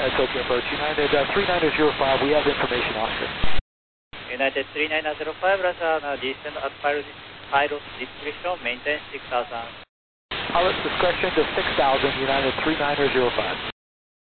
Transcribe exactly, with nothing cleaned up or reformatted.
uh, Tokyo approach, United uh, three nine zero five, we have information, Oscar. United three nine zero five, Roger, uh, descend at pilot, pilot discretion, maintain six thousand. Pilot discretion to six thousand, United three nine zero five.